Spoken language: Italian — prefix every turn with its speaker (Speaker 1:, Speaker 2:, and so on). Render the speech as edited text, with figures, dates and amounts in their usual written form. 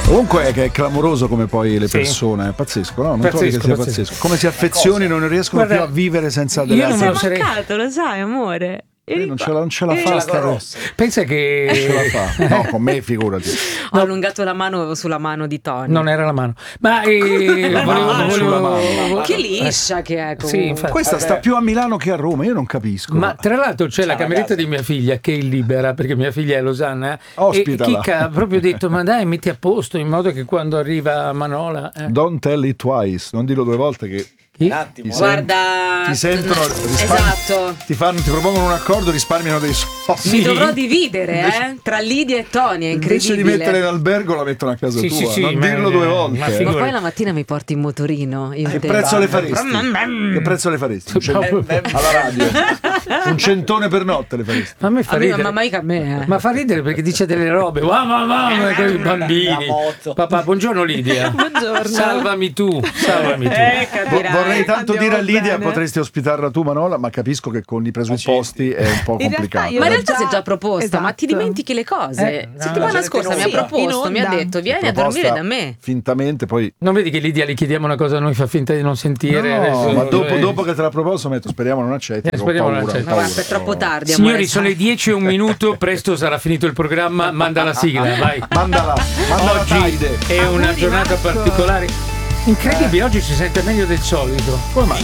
Speaker 1: Comunque che è clamoroso come poi le persone, è pazzesco, no? Non trovi che sia pazzesco. Come si affezionino, non riescono più a vivere senza delle
Speaker 2: altre.
Speaker 3: Io non me lo mancato, lo sai, amore.
Speaker 1: Non ce la fa.
Speaker 2: Pensa che
Speaker 1: ce la fa. No, con me figurati.
Speaker 3: Ho allungato la mano sulla mano di Tony.
Speaker 2: Non era la mano. Ma
Speaker 1: volevo...
Speaker 3: Che liscia che è comunque.
Speaker 2: Sì, infatti.
Speaker 1: Questa sta più a Milano che a Roma, io non capisco.
Speaker 2: Ma tra l'altro c'è la cameretta di mia figlia che è libera, perché mia figlia è a Losanna.
Speaker 1: Ospitala.
Speaker 2: E Chicca ha proprio detto: ma dai, metti a posto in modo che quando arriva Manola.
Speaker 1: Don't tell it twice, non dirlo 2 volte che.
Speaker 4: Un attimo.
Speaker 3: Guarda,
Speaker 1: ti sentono,
Speaker 3: esatto.
Speaker 1: Ti propongono un accordo, risparmiano dei soldi.
Speaker 3: Mi dovrò dividere tra Lidia e Tony, è incredibile.
Speaker 1: Invece di mettere in albergo la mettono a casa tua, non dirlo 2 volte.
Speaker 3: Ma poi la mattina mi porti in motorino.
Speaker 1: Che prezzo le faresti? Che prezzo le faresti? Alla radio. Un centone per notte le faresti.
Speaker 2: Ma a me fa ridere.
Speaker 3: Ma mica a me.
Speaker 2: Ma fa ridere perché dice delle robe. Mamma, quei bambini. Papà, buongiorno Lidia.
Speaker 3: Buongiorno.
Speaker 2: Salvami tu.
Speaker 3: Capirai.
Speaker 1: Vorrei tanto dire a Lidia, potresti ospitarla tu Manola, ma capisco che con i presupposti è un po' complicato.
Speaker 3: Ma in realtà si è già proposta,
Speaker 5: esatto.
Speaker 3: ma ti dimentichi le cose. Settimana scorsa mi ha proposto, mi ha detto vieni a dormire da me.
Speaker 1: Fintamente poi.
Speaker 2: Non vedi che Lidia gli chiediamo una cosa, noi fa finta di non sentire.
Speaker 1: No, ma dopo che te la proposto metto, speriamo non accetti.
Speaker 2: Speriamo non accetti.
Speaker 3: Ma è troppo tardi.
Speaker 2: Signori, sono le 10:01, presto sarà finito il programma, manda la sigla, vai.
Speaker 1: Mandala
Speaker 2: Oggi è una giornata particolare. Incredibile, oggi si sente meglio del solito.
Speaker 1: Come mai?